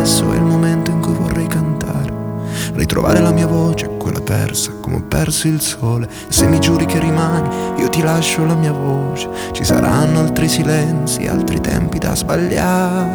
adesso è il momento in cui vorrei cantare, ritrovare la mia voce, quella persa come ho perso il sole. E se mi giuri che rimani, io ti lascio la mia voce. Ci saranno altri silenzi, altri tempi da sbagliare,